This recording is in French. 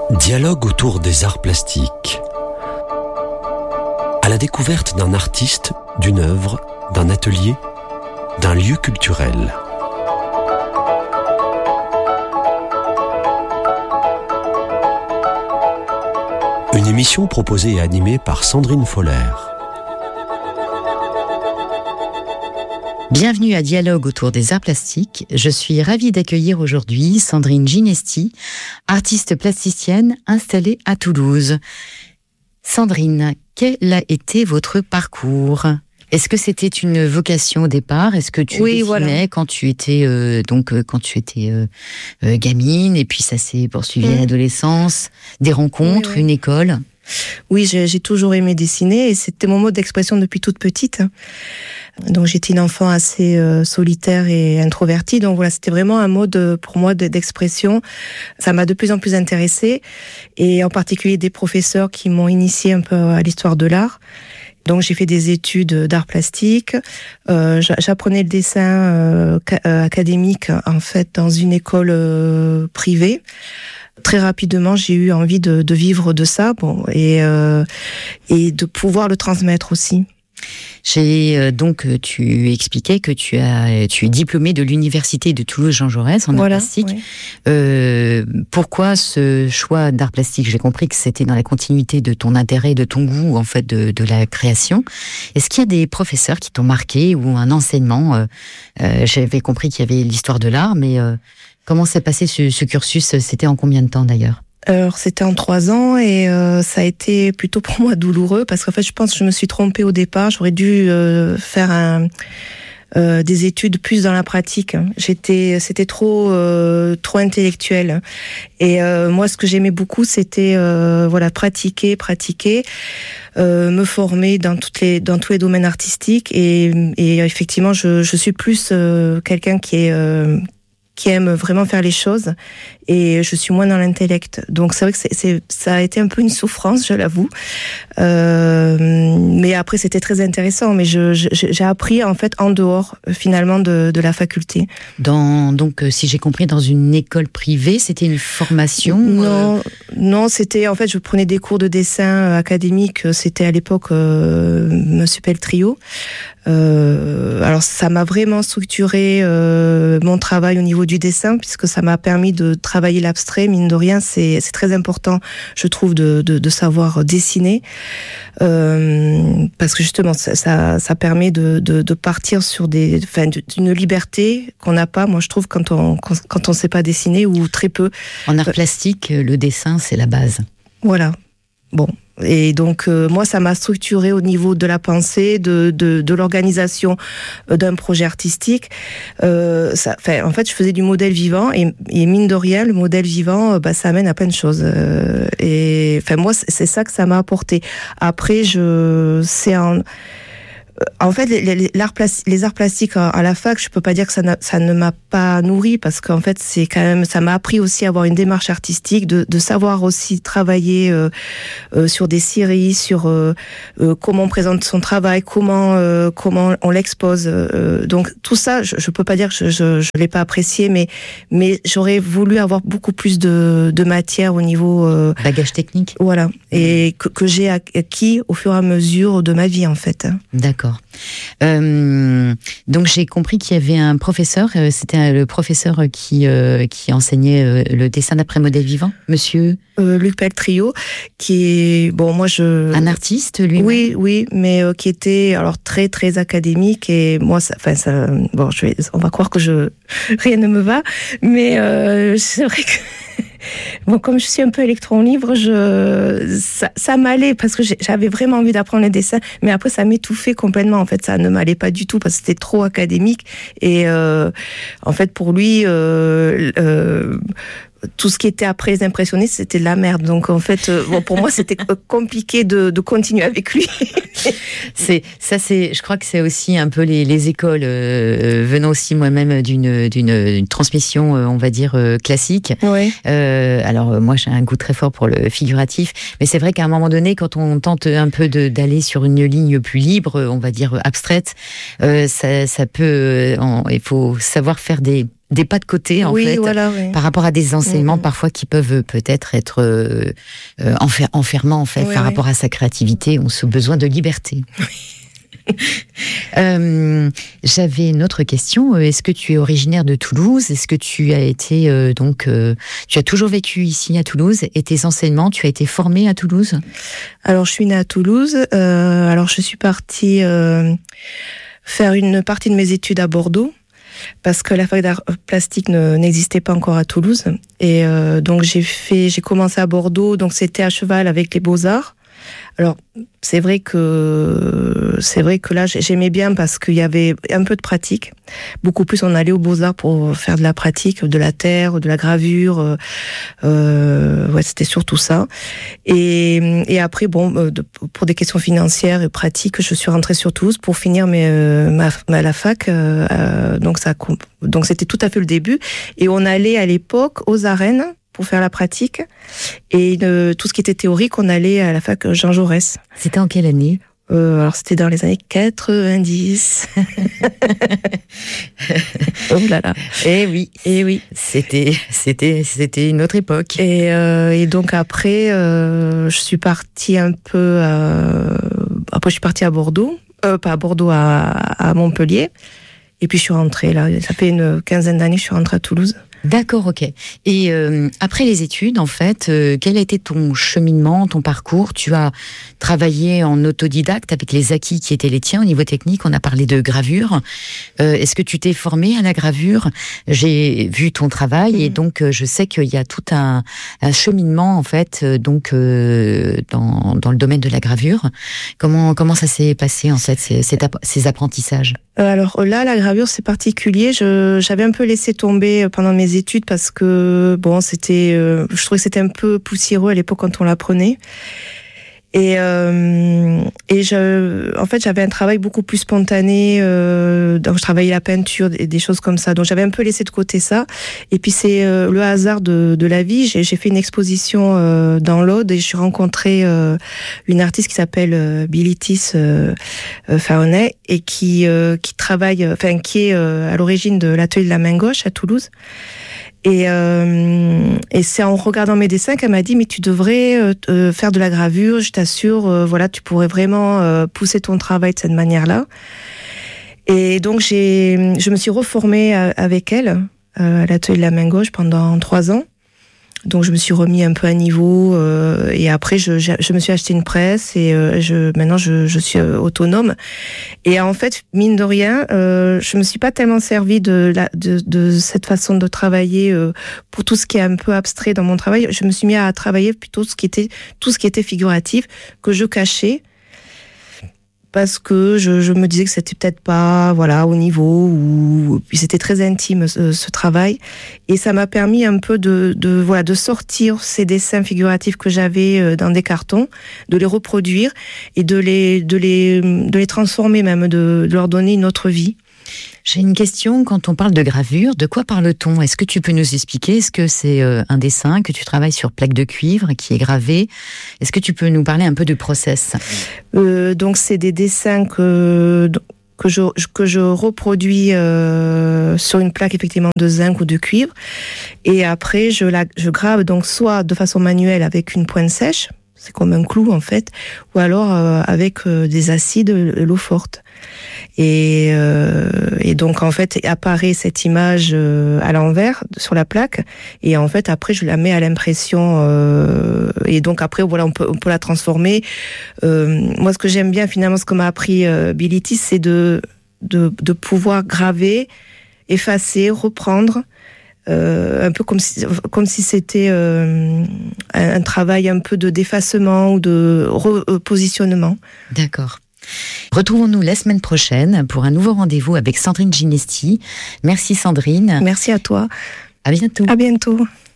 Dialogue autour des arts plastiques. À la découverte d'un artiste, d'une œuvre, d'un atelier, d'un lieu culturel. Une émission proposée et animée par Sandrine Foller. Bienvenue à Dialogue autour des arts plastiques. Je suis ravie d'accueillir aujourd'hui Sandrine Ginesti, artiste plasticienne installée à Toulouse. Sandrine, quel a été votre parcours ? Est-ce que c'était une vocation au départ ? Est-ce que tu dessinais quand tu étais gamine et puis ça s'est poursuivi à l'adolescence, des rencontres, une école ? Oui, j'ai toujours aimé dessiner et c'était mon mode d'expression depuis toute petite. Donc j'étais une enfant assez solitaire et introvertie. Donc voilà, c'était vraiment un mode pour moi d'expression. Ça m'a de plus en plus intéressée et en particulier des professeurs qui m'ont initiée un peu à l'histoire de l'art. Donc j'ai fait des études d'art plastique. J'apprenais le dessin académique en fait dans une école privée. Très rapidement, j'ai eu envie de vivre de ça, et de pouvoir le transmettre aussi. Tu expliquais que tu es diplômée de l'université de Toulouse Jean Jaurès en art plastique. Oui. Pourquoi ce choix d'art plastique ? J'ai compris que c'était dans la continuité de ton intérêt, de ton goût en fait de la création. Est-ce qu'il y a des professeurs qui t'ont marqué ou un enseignement ? J'avais compris qu'il y avait l'histoire de l'art, mais comment s'est passé ce cursus ? C'était en combien de temps d'ailleurs ? Alors c'était en 3 ans et ça a été plutôt pour moi douloureux parce qu'en fait je pense que je me suis trompée au départ. J'aurais dû faire des études plus dans la pratique. C'était trop intellectuel. Et moi ce que j'aimais beaucoup c'était pratiquer, me former dans tous les domaines artistiques et effectivement je suis plus quelqu'un qui aime vraiment faire les choses et je suis moins dans l'intellect. Donc c'est vrai que ça a été un peu une souffrance, je l'avoue. Mais après c'était très intéressant. Mais j'ai appris en fait en dehors finalement de la faculté. Donc si j'ai compris, dans une école privée, c'était une formation ? Non, c'était en fait je prenais des cours de dessin académique. C'était à l'époque Monsieur Peltrio. Alors ça m'a vraiment structuré mon travail au niveau du dessin puisque ça m'a permis de travailler l'abstrait. Mine de rien, c'est très important, je trouve, de savoir dessiner parce que justement ça permet de partir sur d'une liberté qu'on n'a pas. Moi, je trouve quand on sait pas dessiner ou très peu. En art plastique, le dessin c'est la base. Voilà. Bon. Et donc moi ça m'a structuré au niveau de la pensée, de l'organisation d'un projet artistique. En fait je faisais du modèle vivant et mine de rien le modèle vivant ça amène à plein de choses. Moi c'est ça que ça m'a apporté. Après en fait, les arts plastiques à la fac, je peux pas dire que ça ne m'a pas nourri parce qu'en fait, c'est quand même, ça m'a appris aussi à avoir une démarche artistique, de savoir aussi travailler sur des séries, sur comment on présente son travail, comment on l'expose. Donc tout ça, je peux pas dire que je l'ai pas apprécié, mais j'aurais voulu avoir beaucoup plus de matière au niveau bagage technique. Voilà, et que j'ai acquis au fur et à mesure de ma vie en fait. D'accord. Donc j'ai compris qu'il y avait un professeur, c'était le professeur qui enseignait le dessin d'après modèle vivant, monsieur Luc Peltrio, qui est un artiste lui. Oui, mais qui était alors très très académique et moi on va croire que rien ne me va, mais c'est vrai que comme je suis un peu électron libre, ça m'allait parce que j'avais vraiment envie d'apprendre le dessin, mais après ça m'étouffait complètement. En fait, ça ne m'allait pas du tout parce que c'était trop académique et en fait pour lui tout ce qui était après les impressionnistes, c'était de la merde. Donc en fait, pour moi, c'était compliqué de continuer avec lui. Je crois que c'est aussi un peu les écoles venant aussi moi-même d'une transmission, on va dire classique. Oui. Alors moi, j'ai un goût très fort pour le figuratif, mais c'est vrai qu'à un moment donné, quand on tente un peu d'aller sur une ligne plus libre, on va dire abstraite, ça peut. Il faut savoir faire des pas de côté, en fait, par rapport à des enseignements parfois qui peuvent peut-être être enfermants, en fait, par rapport à sa créativité ou ce besoin de liberté. J'avais une autre question. Est-ce que tu es originaire de Toulouse? Est-ce que tu as été tu as toujours vécu ici à Toulouse et tes enseignements, tu as été formée à Toulouse? Alors je suis née à Toulouse. Alors je suis partie faire une partie de mes études à Bordeaux parce que la fac d'art plastique n'existait pas encore à Toulouse. Et donc j'ai commencé à Bordeaux. Donc c'était à cheval avec les Beaux-Arts. Alors, c'est vrai que là, j'aimais bien parce qu'il y avait un peu de pratique. Beaucoup plus, on allait aux Beaux-Arts pour faire de la pratique, de la terre, de la gravure. C'était surtout ça. Et après, pour des questions financières et pratiques, je suis rentrée sur Toulouse pour finir la fac. Donc, c'était tout à fait le début. Et on allait à l'époque aux arènes pour faire la pratique, et tout ce qui était théorique, on allait à la fac Jean Jaurès. C'était en quelle année? Alors c'était dans les années 90. Oh là là. Eh oui. C'était une autre époque. Et donc après, je suis partie après je suis partie à Bordeaux, pas à Bordeaux, à Montpellier. Et puis je suis rentrée là. Ça fait une quinzaine d'années que je suis rentrée à Toulouse. D'accord, ok. Et après les études, en fait, quel a été ton cheminement, ton parcours? Tu as travaillé en autodidacte avec les acquis qui étaient les tiens au niveau technique. On a parlé de gravure. Est-ce que tu t'es formée à la gravure? J'ai vu ton travail et donc je sais qu'il y a tout un cheminement en fait, dans le domaine de la gravure. Comment ça s'est passé en fait ces apprentissages? Alors là, la gravure, c'est particulier. J'avais un peu laissé tomber pendant mes études parce que je trouvais que c'était un peu poussiéreux à l'époque quand on l'apprenait. Et en fait, j'avais un travail beaucoup plus spontané. Donc, je travaillais la peinture et des choses comme ça. Donc, j'avais un peu laissé de côté ça. Et puis, c'est le hasard de la vie. J'ai fait une exposition dans l'Aude et j'ai rencontré une artiste qui s'appelle Bilitis Faonet et qui travaille, qui est à l'origine de l'atelier de la main gauche à Toulouse. Et c'est en regardant mes dessins qu'elle m'a dit mais tu devrais faire de la gravure, je t'assure, tu pourrais vraiment pousser ton travail de cette manière-là. Et donc je me suis reformée avec elle à l'atelier de la main gauche pendant 3 ans. Donc je me suis remis un peu à niveau et après je me suis acheté une presse et maintenant je suis autonome. Et en fait, mine de rien, je me suis pas tellement servie de cette façon de travailler pour tout ce qui est un peu abstrait dans mon travail. Je me suis mis à travailler plutôt tout ce qui était figuratif que je cachais. Parce que je me disais que c'était peut-être pas au niveau où puis c'était très intime ce travail et ça m'a permis un peu de sortir ces dessins figuratifs que j'avais dans des cartons, de les reproduire et de les transformer même, de leur donner une autre vie. J'ai une question, quand on parle de gravure, de quoi parle-t-on? Est-ce que tu peux nous expliquer? Est-ce que c'est un dessin que tu travailles sur plaque de cuivre qui est gravé? Est-ce que tu peux nous parler un peu du process? Donc c'est des dessins que je reproduis sur une plaque effectivement de zinc ou de cuivre et après je grave donc soit de façon manuelle avec une pointe sèche, c'est comme un clou en fait, ou alors avec des acides, l'eau forte. Et donc en fait apparaît cette image à l'envers sur la plaque et en fait après je la mets à l'impression et donc après on peut la transformer. Moi ce que j'aime bien finalement, ce que m'a appris Bilitis, c'est de pouvoir graver, effacer, reprendre. Un peu comme si c'était un travail un peu de d'effacement ou de repositionnement. D'accord. Retrouvons-nous la semaine prochaine pour un nouveau rendez-vous avec Sandrine Ginesti. Merci Sandrine. Merci à toi. À bientôt. À bientôt.